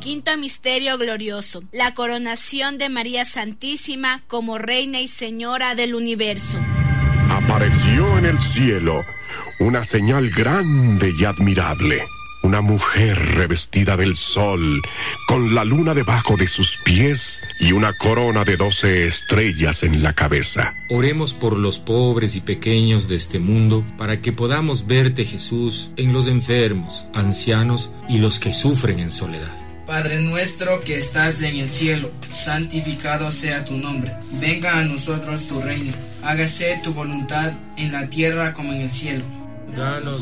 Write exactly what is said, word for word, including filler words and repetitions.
Quinto misterio glorioso, la coronación de María Santísima como Reina y Señora del universo. Apareció en el cielo una señal grande y admirable. Una mujer revestida del sol, con la luna debajo de sus pies y una corona de doce estrellas en la cabeza. Oremos por los pobres y pequeños de este mundo, para que podamos verte, Jesús, en los enfermos, ancianos y los que sufren en soledad. Padre nuestro que estás en el cielo, santificado sea tu nombre. Venga a nosotros tu reino. Hágase tu voluntad en la tierra como en el cielo. Danos